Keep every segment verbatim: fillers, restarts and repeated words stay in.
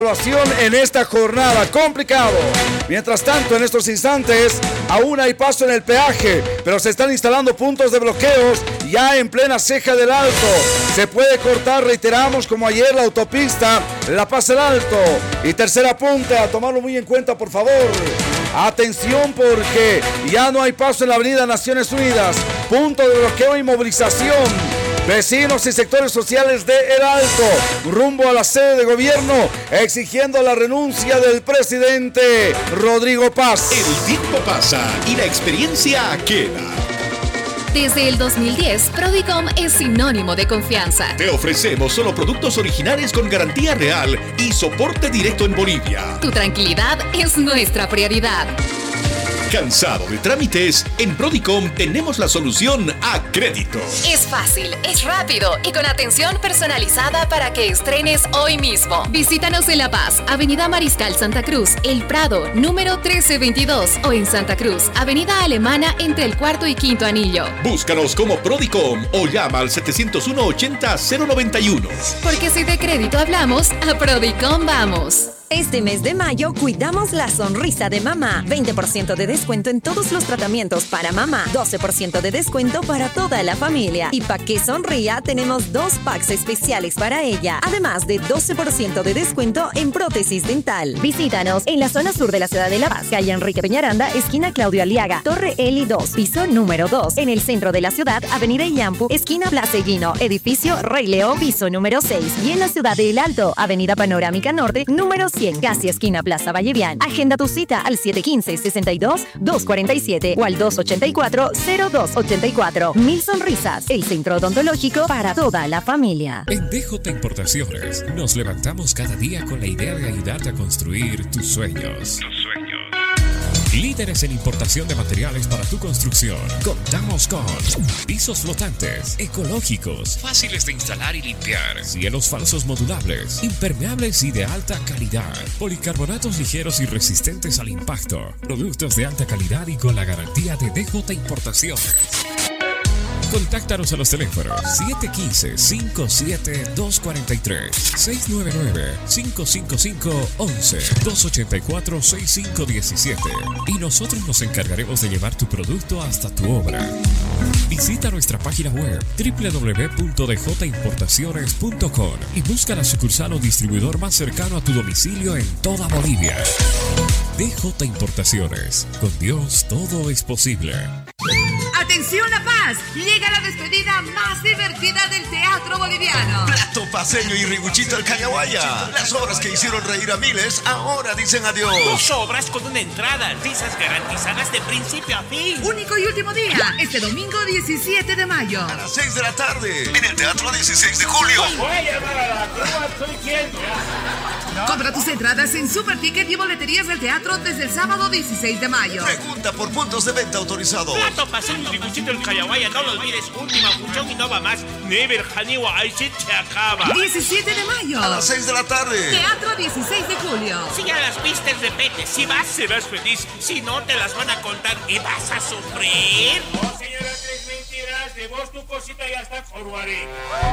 En esta jornada complicado. Mientras tanto, en estos instantes aún hay paso en el peaje, pero se están instalando puntos de bloqueos ya en plena ceja del Alto. Se puede cortar, reiteramos, como ayer, la autopista La Paz del Alto. Y tercera punta, a tomarlo muy en cuenta, por favor. Atención, porque ya no hay paso en la avenida Naciones Unidas. Punto de bloqueo y movilización. Vecinos y sectores sociales de El Alto, rumbo a la sede de gobierno, exigiendo la renuncia del presidente Rodrigo Paz. El tiempo pasa y la experiencia queda. Desde el dos mil diez, Prodicom es sinónimo de confianza. Te ofrecemos solo productos originales con garantía real y soporte directo en Bolivia. Tu tranquilidad es nuestra prioridad. ¿Cansado de trámites? En Prodicom tenemos la solución a crédito. Es fácil, es rápido y con atención personalizada para que estrenes hoy mismo. Visítanos en La Paz, Avenida Mariscal Santa Cruz, El Prado, número trece veintidós, o en Santa Cruz, Avenida Alemana, entre el cuarto y quinto anillo. Búscanos como Prodicom o llama al setecientos uno ochenta cero noventa y uno. Porque si de crédito hablamos, a Prodicom vamos. Este mes de mayo cuidamos la sonrisa de mamá. veinte por ciento de descuento en todos los tratamientos para mamá. doce por ciento de descuento para toda la familia. Y para que sonría, tenemos dos packs especiales para ella. Además de doce por ciento de descuento en prótesis dental. Visítanos en la zona sur de la ciudad de La Paz. Calle Enrique Peñaranda, esquina Claudio Aliaga. Torre Eli dos, piso número dos. En el centro de la ciudad, Avenida Iyampu, esquina Blas Eguino. Edificio Rey Leo, piso número seis. Y en la ciudad de El Alto, Avenida Panorámica Norte, número cien, casi esquina Plaza Vallevian. Agenda tu cita al siete uno cinco, seis dos, dos cuatro siete o al dos ocho cuatro, cero dos ocho cuatro. Mil Sonrisas, el centro odontológico para toda la familia. En D J Importaciones nos levantamos cada día con la idea de ayudarte a construir tus sueños. Tus sueños. Líderes en importación de materiales para tu construcción. Contamos con pisos flotantes, ecológicos, fáciles de instalar y limpiar, cielos falsos modulables, impermeables y de alta calidad, policarbonatos ligeros y resistentes al impacto, productos de alta calidad y con la garantía de D J Importaciones. Contáctanos a los teléfonos siete uno cinco, cinco siete dos cuatro tres, seis nueve nueve, cinco cinco cinco, once, dos ocho cuatro, seis cinco uno siete y nosotros nos encargaremos de llevar tu producto hasta tu obra. Visita nuestra página web doble u doble u doble u punto d j importaciones punto com y busca la sucursal o distribuidor más cercano a tu domicilio en toda Bolivia. D J Importaciones. Con Dios todo es posible. ¡Atención La Paz! Llega la despedida más divertida del teatro boliviano. Plato paseño y riguchito al Cañaguaya. Las obras que hicieron reír a miles ahora dicen adiós. Dos obras con una entrada, risas garantizadas de principio a fin. Único y último día, este domingo diecisiete de mayo. A las seis de la tarde, en el Teatro dieciséis de julio. Voy a llamar a la Cuba, soy quien. ¿No? Compra tus entradas en Super Ticket y boleterías del teatro desde el sábado dieciséis de mayo. Pregunta por puntos de venta autorizados. Plato paseño y riguchito el Cañaguaya, no lo olvides. Última función y no va más. Never Haniwa, ahí se acaba. diecisiete de mayo. A las seis de la tarde. Teatro dieciséis de julio. Si ya las viste, repete. Si vas, serás feliz. Si no, te las van a contar y vas a sufrir. Oh, señora, tres mentiras. De vos tu cosita ya está Corwaré.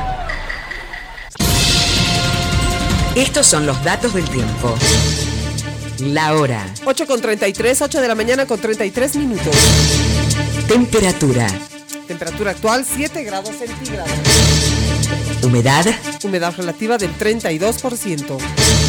Estos son los datos del tiempo. La hora. ocho con treinta y tres, ocho de la mañana con treinta y tres minutos. Temperatura. Temperatura actual siete grados centígrados. Humedad. Humedad relativa del treinta y dos por ciento.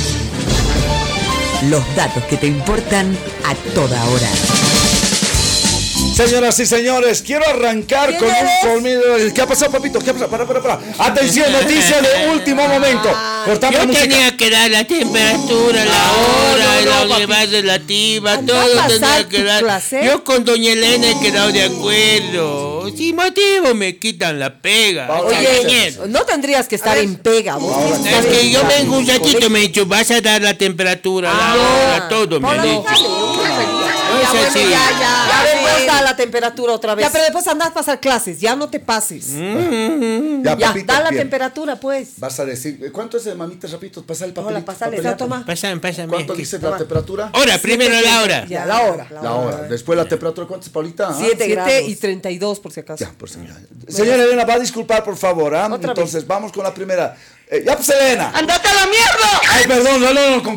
Los datos que te importan a toda hora. Señoras y señores, quiero arrancar con un colmillo. ¿Qué ha pasado, papito? ¿Qué ha pasado? Para, para, para. Atención, noticia de último momento. Cortamos Yo la música. tenía que dar la temperatura, la No, hora, no, no, la papi. unidad relativa, Anda a todo pasar tenía que tu dar. clase. Yo con doña Elena he quedado de acuerdo. Sin motivo me quitan la pega. Oye, no tendrías que estar en pega. Vos tienes Es estar que en yo clase. vengo un ratito, me he dicho, vas a dar la temperatura, la hora, todo, me han dicho. Ya, Es bueno, así. ya, ya, ya Ya después ves. da la temperatura otra vez. Ya, pero después andás a pasar clases, ya no te pases. Ya, Ya, papito, da la bien. temperatura, pues. Vas a decir, ¿cuánto es, mamita, rapidito? Pasa el papelito. Hola, pásale, papelito. ya, toma. Pásame, pásame. ¿Cuánto aquí. dice la temperatura? Hora, primero la hora. Ya, la hora. La hora. Después la temperatura, ¿cuánto es, Paulita? Ah. siete y treinta y dos, por si acaso. Ya, por si ya. Señora Elena, va a disculpar, por favor. ¿ah? Otra Entonces, vamos con la primera. Eh, ya pues, Elena. ¡Andate a la mierda! Ay, perdón, no, no, no, con